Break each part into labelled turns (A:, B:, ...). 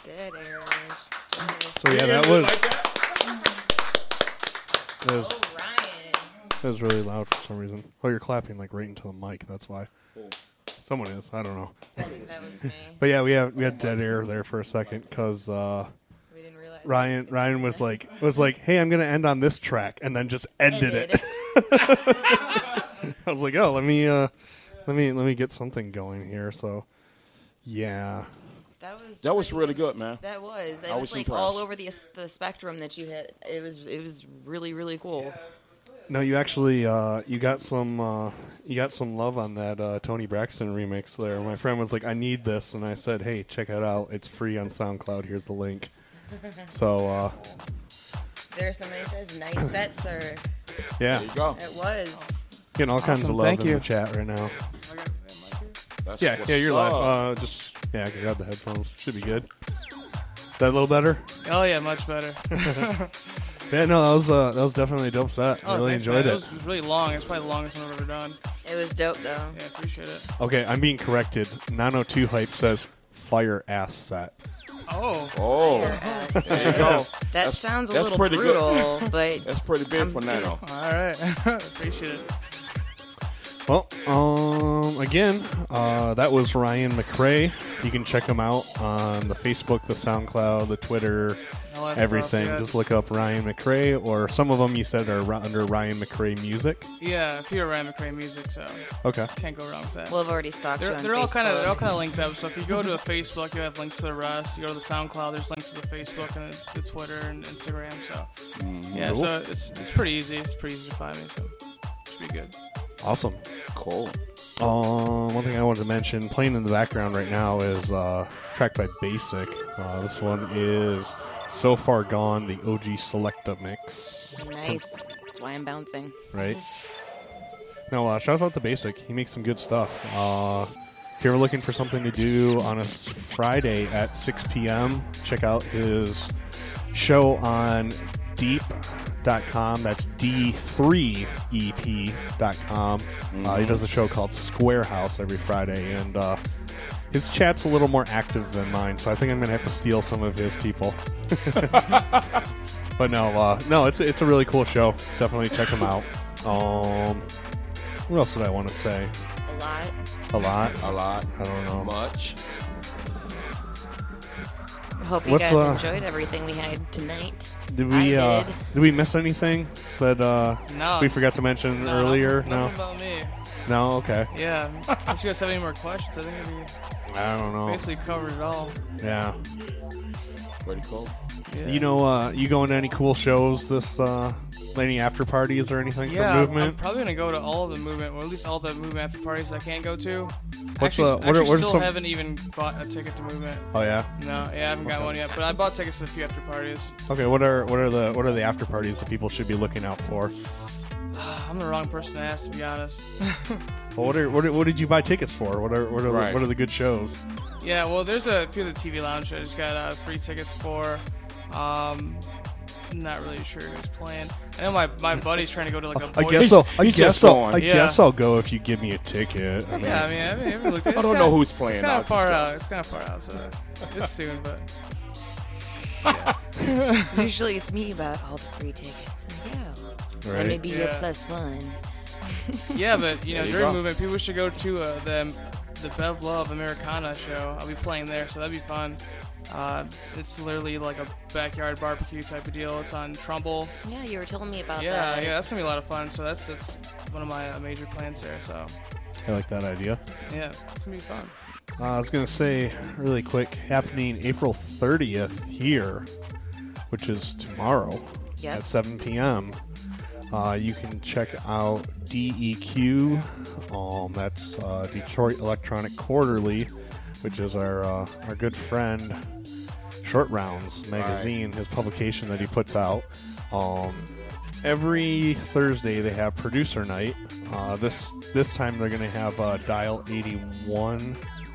A: Dead air.
B: So yeah, that was
A: Oh, Ryan.
B: that was really loud for some reason. Oh, you're clapping like right into the mic. That's why. Someone is. I don't know.
A: I think that was me.
B: But yeah, we had dead air there for a second because
A: We didn't realize.
B: Ryan was like, "Hey, I'm gonna end on this track," and then just ended it. I was like, "Oh, let me get something going here." So, yeah.
A: That was
C: really good, man.
A: That was. It
C: I
A: was
C: was
A: like
C: impressed.
A: all over the spectrum that you hit. It was really, really cool.
B: No, you actually you got some love on that Tony Braxton remix there. My friend was like, "I need this," and I said, "Hey, check it out. It's free on SoundCloud. Here's the link." So,
A: There's somebody says nice set, sir.
B: yeah,
C: There you go.
A: It was.
B: getting all kinds of love
D: Thank
B: in
D: you.
B: the chat right now.
C: That's
B: Yeah,
C: what's
B: you're
C: up.
B: live. I can grab the headphones. Should be good. That a little better?
D: Oh yeah, much better.
B: Yeah, no, that was definitely a dope set. I really
D: thanks,
B: enjoyed
D: man.
B: it.
D: It was really long. It's probably the longest one I've ever done.
A: It was dope though.
D: Yeah, appreciate it.
B: Okay, I'm being corrected. 902 Hype says fire ass set.
D: Oh,
C: Oh,
A: Yes.
C: there you go.
A: That
C: That's-
A: sounds a
C: that's
A: little
C: pretty good.
A: brutal, but
C: That's pretty big
A: I'm
C: for
A: good.
C: Nano.
D: all right. Appreciate it.
B: Well, again, that was Ryan McRae. You can check him out on the Facebook, the SoundCloud, the Twitter,
D: All that
B: everything.
D: stuff, yeah.
B: Just look up Ryan McRae, or some of them you said are under Ryan McRae Music.
D: Yeah, if you're Ryan McRae music, so
B: Okay.
D: can't go wrong with that.
A: we'll have already stalked you on
D: They're all kind
A: Facebook.
D: of linked up. So if you go to a Facebook, you have links to the rest. You go to the SoundCloud, there's links to the Facebook and the Twitter and Instagram. So yeah,
B: Cool.
D: so it's pretty easy. It's pretty easy to find me. So should be good.
B: Awesome.
C: Cool.
B: One thing I wanted to mention, playing in the background right now is a track by Basic. This one is So Far Gone, the OG Selecta mix.
A: Nice. That's why I'm bouncing.
B: Right? No, shout out to Basic. He makes some good stuff. If you're looking for something to do on a Friday at 6 p.m., check out his show on Deep.com. That's D3EP.com. He does a show called Square House every Friday, and his chat's a little more active than mine, so I think I'm going to have to steal some of his people. But no, it's a really cool show. Definitely check him out. What else did I want to say?
A: A lot.
B: A lot?
C: A lot.
B: I don't know.
C: Much.
A: Hope you
B: What's,
A: guys enjoyed everything we had tonight.
B: Did we
A: I
B: did we miss anything that
D: No.
B: we forgot to mention
D: No,
B: earlier?
D: nothing about me.
B: No, okay.
D: Yeah. Unless you guys have any more questions, I think we
B: I don't know.
D: basically covered it all.
B: Yeah.
C: Pretty cool.
D: Yeah.
B: You know, you going to any cool shows this any after parties or anything
D: Yeah,
B: for
D: I'm
B: Movement?
D: probably gonna go to all of the Movement, or at least all the Movement after parties I can't go to.
B: What's
D: actually,
B: what are
D: still
B: some-
D: haven't even bought a ticket to Movement.
B: Oh yeah.
D: No, yeah, I haven't got one yet, but I bought tickets to a few after parties.
B: Okay, what are the after parties that people should be looking out for?
D: I'm the wrong person to ask, to be honest.
B: Well, what did you buy tickets for? What are
C: Right.
B: what are the good shows?
D: Yeah, well, there's a few of the TV lounge I just got free tickets for. I'm not really sure who's playing. I know my buddy's trying to go to like a
B: I
D: boys.
B: guess so. I
C: he's
B: guess
C: just
B: so.
C: going.
B: I
D: Yeah.
B: guess I'll go if you give me a ticket. I mean,
D: Yeah, I mean, look,
C: I don't know who's playing
D: It's kind
C: now,
D: of far
C: just go.
D: out. It's kind of far out, so it's soon, but
A: Usually it's me about all the free tickets. Like, yeah. Let me
B: right?
A: be your
D: Yeah.
A: plus one.
D: yeah, but
C: There you
D: during
C: go.
D: Movement, people should go to the Bev Love Americana show. I'll be playing there, so that'd be fun. It's literally like a backyard barbecue type of deal. It's on Trumbull.
A: Yeah, you were telling me about
D: Yeah,
A: that.
D: yeah, that's gonna be a lot of fun. So that's one of my major plans there. So
B: I like that idea.
D: yeah, it's gonna be fun.
B: I was gonna say really quick, happening April 30th here, which is tomorrow
A: Yep.
B: at 7 p.m. You can check out DEQ. That's Detroit Electronic Quarterly, which is our good friend Short Rounds magazine, his publication that he puts out. Every Thursday they have producer night. This time they're going to have Dial 81.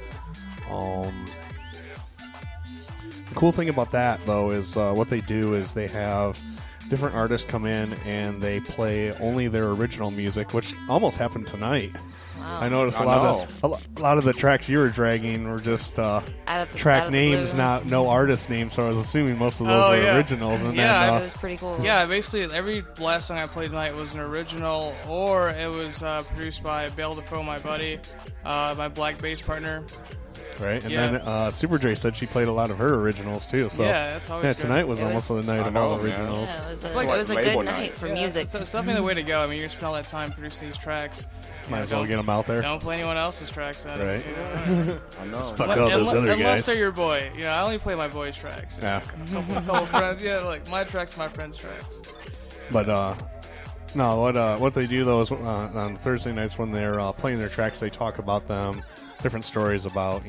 B: The cool thing about that, though, is what they do is they have different artists come in and they play only their original music, which almost happened tonight. I noticed a lot of the tracks you were dragging were just track names, no artist names. So I was assuming most of those were originals. And
D: yeah,
B: then,
A: it was pretty cool.
D: Yeah, basically every last song I played tonight was an original, or it was produced by Bale Defoe, my buddy, my black bass partner.
B: Right, and then Super J said she played a lot of her originals too. So
D: yeah, that's always good.
B: Tonight was almost the night of all originals.
A: Yeah, it was a good night for music.
D: It's definitely the way to go. I mean, you're spending all that time producing these tracks.
B: Might as well get them out there.
D: Don't play anyone else's tracks. Then.
B: Right.
C: I know.
B: Fuck all those other guys.
D: Unless they're your boy. You know, I only play my boys' tracks.
B: Yeah.
D: A couple friends. Yeah, like my tracks, my friends' tracks.
B: But no, what they do though is on Thursday nights when they're playing their tracks, they talk about them, different stories about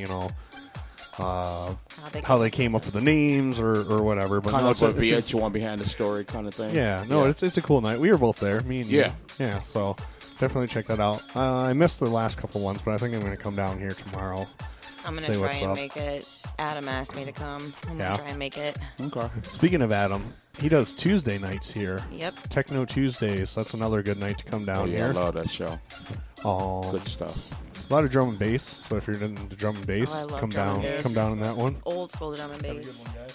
B: how they came up with the names or whatever. But
C: Kind
B: no,
C: of a VH1 behind the story kind of thing.
B: Yeah, no, it's a cool night. We were both there, me and you.
C: Yeah.
B: Yeah, so definitely check that out. I missed the last couple ones, but I think I'm going to come down here tomorrow.
A: I'm going to try and make it. Adam asked me to come. I'm going to try and make it.
C: Okay.
B: Speaking of Adam, he does Tuesday nights here.
A: Yep.
B: Techno Tuesdays. That's another good night to come down here.
C: I love that show. Good stuff.
B: A lot of drum and bass. So if you're into drum and bass, come down in that one.
A: Old school drum and bass.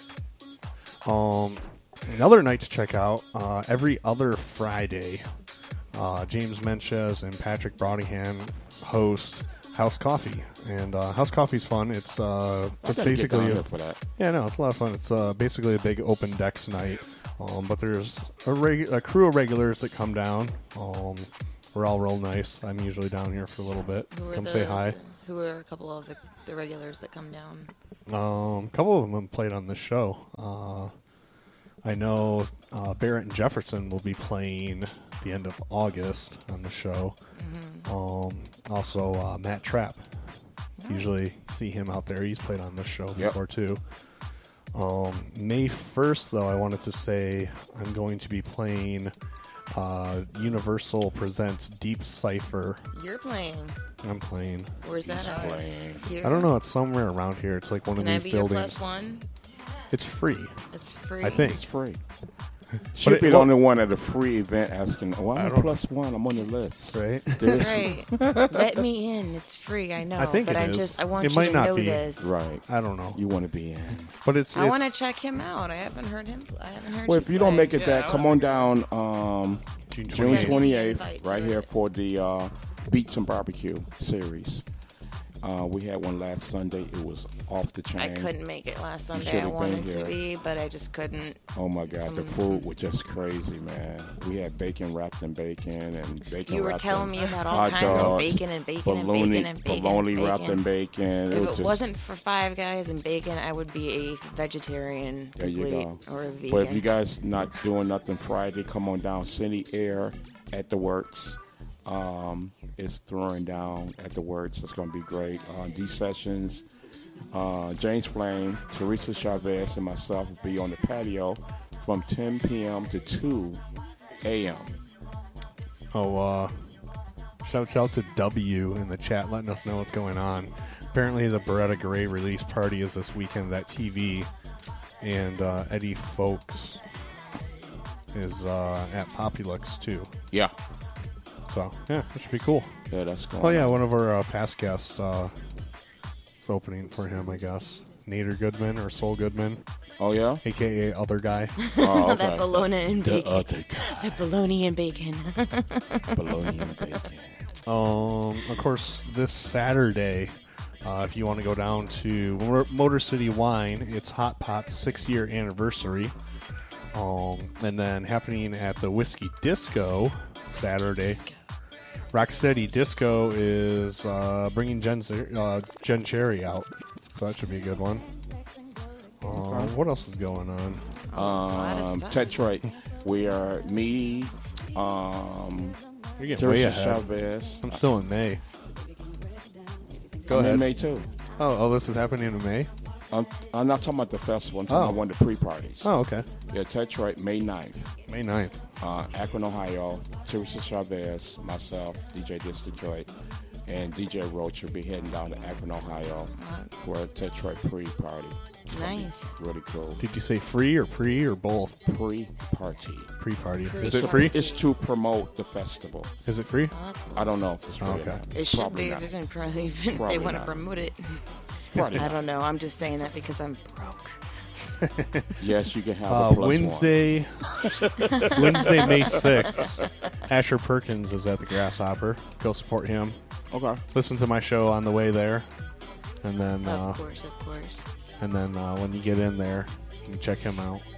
B: Another night to check out. Every other Friday, James Menchez and Patrick Brodihan host House Coffee, and House Coffee's fun. It's basically
C: for that.
B: Yeah, no, it's a lot of fun. It's basically a big open decks night, but there's a crew of regulars that come down. We're all real nice. I'm usually down here for a little bit. Come say hi.
A: Who are a couple of the regulars that come down?
B: A couple of them played on this show. I know Barrett and Jefferson will be playing the end of August on the show. Mm-hmm. Also, Matt Trapp. Usually see him out there. He's played on this show before, too. May 1st, though, I wanted to say I'm going to be playing Universal Presents Deep Cypher.
A: You're playing.
B: I'm playing.
A: Where's that at? Here?
B: I don't know. It's somewhere around here. It's like one of these buildings.
A: Can I be your plus one?
B: It's free.
A: It's free.
B: I think
C: it's free. Should be the only one at a free event asking, I'm plus one. I'm on the list.
B: Right?
A: Right. Let me in. It's free. I know.
B: I think
A: but
B: I
A: want
B: it
A: you
B: might
A: to
B: not
A: know
B: be.
A: this.
C: Right.
B: I don't know.
C: You want to be in.
B: But
A: I want to check him out. I haven't heard him.
C: Well, if you don't make it come on down June 28th, right here for the Beats and Barbecue series. We had one last Sunday. It was off the chain.
A: I couldn't make it last Sunday. I wanted to be, but I just couldn't.
C: Oh my God, the food was just crazy, man. We had bacon wrapped in bacon and bacon.
A: You were telling me about all kinds of bacon and bacon and bacon and bacon.
C: Bologna wrapped in bacon.
A: If it wasn't for Five Guys and bacon, I would be a vegetarian complete or a vegan.
C: But if you guys not doing nothing Friday, come on down. City Air at the Works. It's throwing down at the Works. It's going to be great. These sessions, James Flame, Teresa Chavez, and myself will be on the patio from 10 p.m. to 2 a.m.
B: Shout out to W in the chat letting us know what's going on. Apparently the Beretta Gray release party is this weekend at TV, and Eddie Folks is at Populux too.
C: Yeah.
B: So, yeah, that should be cool.
C: Yeah, that's cool.
B: Oh, yeah, one of our past guests is opening for him, I guess. Nader Goodman or Soul Goodman.
C: Oh, yeah?
B: A.K.A. Other Guy.
C: Oh, okay.
A: That bologna and bacon.
C: The other guy.
A: That bologna and bacon.
C: Bologna and bacon.
B: Of course, this Saturday, if you want to go down to Motor City Wine, it's Hot Pot's 6-year anniversary. And then happening at the Whiskey Disco Saturday. Rocksteady Disco is bringing Jen Cherry out, so that should be a good one. What else is going on?
C: Detroit. We are me.
B: You're getting way ahead.
C: Chavez.
B: I'm still in May. Go
C: I'm
B: ahead.
C: in May too.
B: Oh, this is happening in May?
C: I'm not talking about the festival. I'm talking about one of the pre-parties.
B: Oh, okay.
C: Yeah, Detroit, May 9th.
B: May 9th.
C: Akron, Ohio. Teresa Chavez, myself, DJ Dis Detroit. And DJ Roach will be heading down to Akron, Ohio for a Detroit pre-party.
A: Nice.
C: Really cool.
B: Did you say free or pre or both?
C: Pre-party.
B: Pre-party.
A: Pre-party.
B: Is it free?
C: It's to promote the festival.
B: Is it free?
A: Oh, that's
C: I don't know if it's free.
B: Okay.
C: Or not.
A: It should
C: Probably
A: be
C: not.
A: if they
C: Probably
A: want to
C: not.
A: promote it.
C: Probably
A: I
C: not.
A: don't know. I'm just saying that because I'm broke.
C: Yes, you can have a plus
B: Wednesday, Wednesday, May 6th, Asher Perkins is at the Grasshopper. Go support him.
C: one. Okay.
B: Listen to my show on the way there, and then
A: Of course.
B: when you get in there, you can check him out.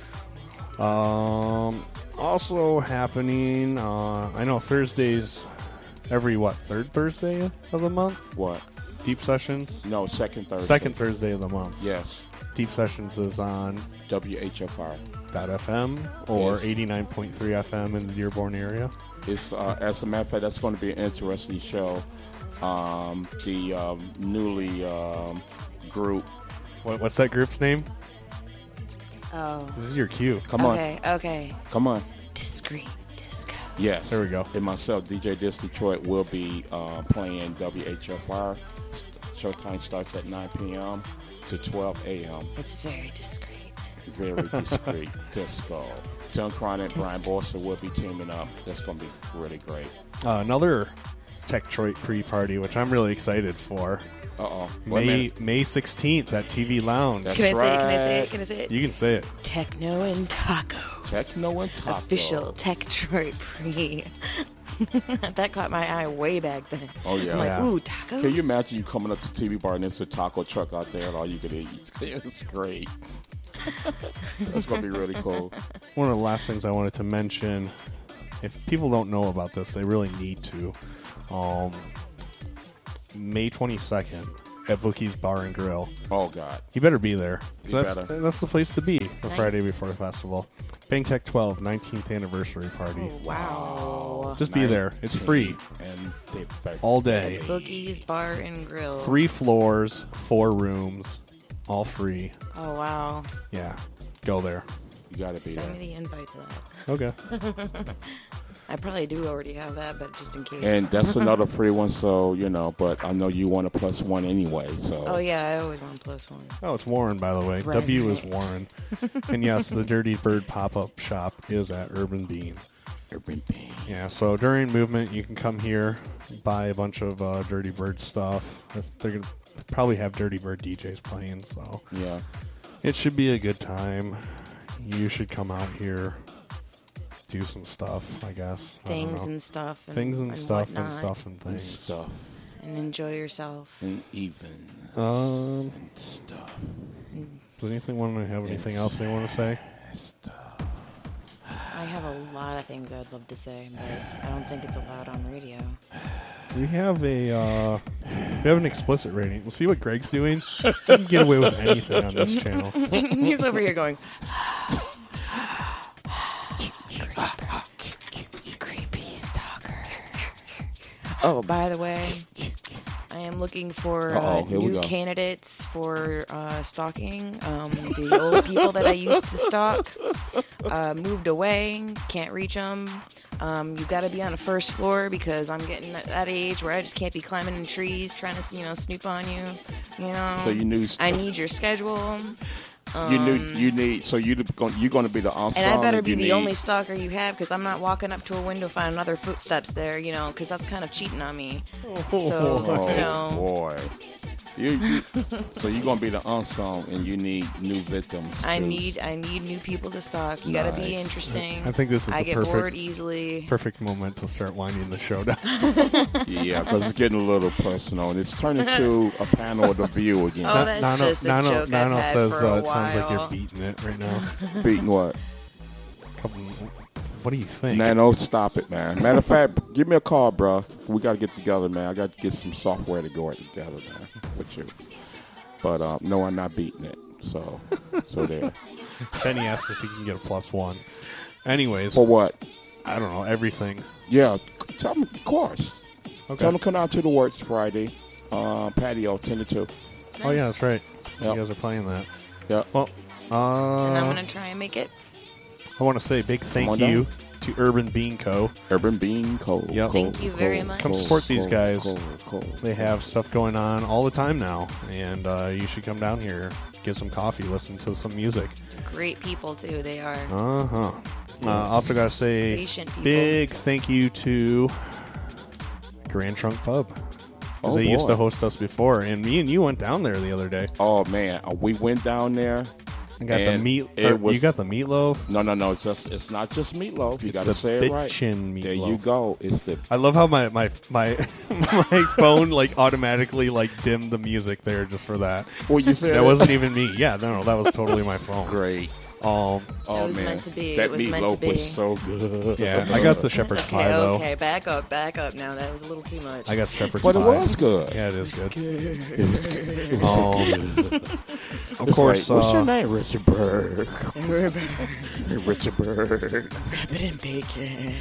B: Also happening, I know Thursdays, every third Thursday of the month?
C: What?
B: Deep Sessions?
C: No, second Thursday.
B: Second Thursday of the month.
C: Yes.
B: Deep Sessions is on
C: WHFR.
B: .fm or
C: Yes.
B: 89.3 FM in the Dearborn area.
C: It's as a matter of fact, that's going to be an interesting show. The newly group.
B: What's that group's name?
A: Oh.
B: This is your cue.
C: Come on,
A: Okay.
C: come on.
A: Discreet disco.
C: Yes.
B: There we go.
C: And myself, DJ Disc Detroit, will be playing WHFR. Showtime starts at 9 p.m. to 12 a.m.
A: It's very discreet.
C: Very discreet disco. John Cron and Brian Borsa will be teaming up. That's going to be really great.
B: Another Techtroit pre-party, which I'm really excited for.
C: Uh-oh.
B: May 16th at TV Lounge.
C: That's
A: Can I say it? Can I
C: right.
A: say it? Can I say it?
B: You can say it.
A: Techno and tacos.
C: Techno and Taco.
A: Official Techtroid pre. That caught my eye way back then.
C: Oh, yeah.
A: I'm like,
B: Yeah.
A: ooh, tacos.
C: Can you imagine you coming up to TV bar and there's a taco truck out there and all you can eat? It's great. That's going to be really cool.
B: One of the last things I wanted to mention, if people don't know about this, they really need to. May 22nd at Bookie's Bar and Grill.
C: Oh, God.
B: You better be there.
C: You
B: That's
C: better.
B: the place to be the
A: Nice.
B: Friday before the festival. Bang Tech 12, 19th anniversary party.
A: Oh, wow.
B: Just be there. It's free.
C: And they
B: All day.
A: Boogie's Bar and Grill.
B: 3 floors, 4 rooms, all free.
A: Oh, wow.
B: Yeah, go there.
C: You got to be
A: Send
C: there.
A: me the invite to that.
B: Okay.
A: I probably do already have that, but just in case.
C: And that's another free one, so, but I know you want a plus one anyway, so.
A: Oh, yeah, I always want +1.
B: Oh, it's Warren, by the way.
A: Right.
B: W is Warren. And yes, the Dirty Bird pop-up shop is at Urban Bean.
C: Urban Bean.
B: Yeah, so during movement, you can come here, buy a bunch of Dirty Bird stuff. They're going to probably have Dirty Bird DJs playing, so
C: Yeah.
B: it should be a good time. You should come out here, do some stuff, I guess. I don't
A: Things
B: know.
A: and stuff. And,
B: Things and stuff and
A: whatnot,
B: stuff and
C: And
B: things.
C: stuff.
A: And enjoy yourself.
C: And even.
B: Um,
C: And stuff.
B: does anything want to have anything else they want to say?
C: Stuff.
A: I have a lot of things I'd love to say, but I don't think it's allowed on the radio.
B: We have an explicit rating. We'll see what Greg's doing. He can get away with anything on this channel.
A: He's over here going, creepy stalker. Oh, by the way, I am looking for
C: Here we
A: new
C: go.
A: candidates for stalking. The old people that I used to stalk moved away. Can't reach them. You got to be on the first floor because I'm getting at that age where I just can't be climbing in trees trying to, snoop on you.
C: So you knew.
A: I need your schedule.
C: you need. So you're going to be the ensemble.
A: And I better be
C: you
A: the
C: need-
A: only stalker you have because I'm not walking up to a window finding other footsteps there, because that's kind of cheating on me. So,
C: Oh boy. So you're going to be the ensemble, and you need new victims.
A: I
C: too.
A: need new people to stalk. You got to be
C: Nice.
A: interesting.
B: I think this is
A: I
B: the
A: get
B: perfect
A: bored easily.
B: perfect moment to start winding the show down.
C: Yeah, because it's getting a little personal, and it's turning to a panel of the View again.
A: Oh, that's just a joke I've had
B: says
A: for a
B: it sounds like you're
A: while.
B: beating it right now.
C: Beating what?
B: What do you think?
C: Nano, stop it, man. Matter of fact, give me a call, bro. We got to get together, man. I got to get some software to go together, man, with you. But no, I'm not beating it. So there.
B: Benny asked if he can get a +1. Anyways,
C: For what?
B: I don't know, everything.
C: Yeah, tell them, of course.
B: Okay.
C: Tell them to come out to the Works Friday. Patio, 10 to 2.
B: Oh, yeah, that's right.
C: Yep.
B: You guys are playing that.
C: Yeah.
B: Well,
A: And I'm going to try and make it.
B: I want to say a big thank
C: on
B: you
C: down.
B: to Urban Bean Co.
C: Urban Bean Co.
B: Yep.
A: Thank you very much.
B: Come support these guys.
C: Cool.
B: They have stuff going on all the time now, and you should come down here, get some coffee, listen to some music.
A: Great people too. They are.
B: Also got to say,
A: Patient people.
B: big thank you to Grand Trunk Pub. Because they used to host us before, and me and you went down there the other day.
C: Oh man, we went down there.
B: I got the meat. You got the meatloaf.
C: No. It's not just meatloaf. You got to
B: the
C: say it right.
B: bitchin'
C: There
B: meatloaf.
C: you go. It's the.
B: I love how my my phone like automatically like dimmed the music there just for that.
C: Well, you said
B: That wasn't even me. Yeah, no, that was totally my phone.
C: great.
A: It
C: Oh
A: was
C: man,
A: meant to be.
C: that
A: It was meant
C: meatloaf
A: to be.
C: was so good.
B: Yeah, I got the shepherd's pie though.
A: Okay, back up now. That was a little too much.
B: I got shepherd's
C: But
B: pie.
C: it was good.
B: Yeah, it is good.
C: It was good. It was so good.
B: Of course.
C: Like, what's your name, Richard Berg? Richard Berg.
A: Rabbit and bacon.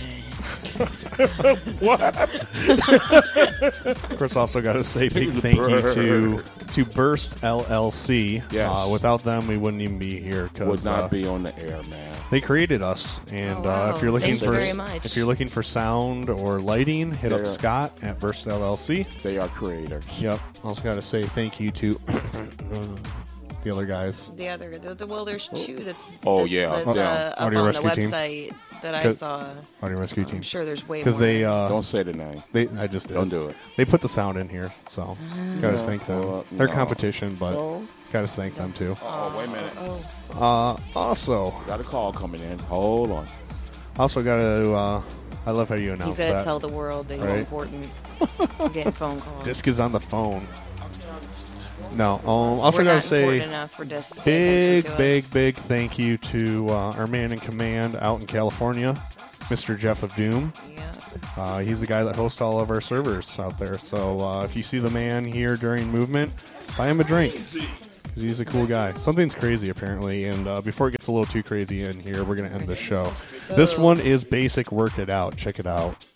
B: Of course, also got to say big thank you to Burst LLC.
C: Yes.
B: Without them, we wouldn't even be here.
C: Would not be on the air, man.
B: They created us, and
A: wow.
B: if you're looking
A: Thank you very much.
B: if you're looking for sound or lighting, hit up
C: They're-
B: Scott at Burst LLC.
C: They are creators.
B: Yep. Also got to say thank you to the other guys.
A: Well, there's two that's
C: Oh,
A: that's,
C: yeah.
A: that's,
C: Yeah.
A: up on
B: Audio
A: the
B: rescue team.
A: website that I
B: 'Cause-
A: saw.
B: Audio Rescue Team.
A: I'm sure there's way more.
B: Because they
C: Don't say the name.
B: I just did.
C: Don't do it.
B: They put the sound in here, so gotta thank them.
C: well,
B: They're
C: no.
B: competition, but
C: No.
B: gotta thank them too.
C: Oh, wait a minute.
B: Also
C: Got a call coming in. Hold on.
B: gotta. I love how you announce
A: He's got to
B: that.
A: tell the world that he's
B: Right.
A: important. I'm getting phone calls.
B: Disc is on the phone. No. Also
A: We're
B: gotta
A: not
B: say
A: important enough for Disc to pay attention to us.
B: big thank you to our man in command out in California, Mr. Jeff of Doom.
A: Yeah.
B: He's the guy that hosts all of our servers out there. So if you see the man here during movement, buy him a drink. 'Cause he's a cool guy. Something's crazy apparently, and before it gets a little too crazy in here, we're gonna end this show.
A: So-
B: This one is basic. Work it out. Check it out.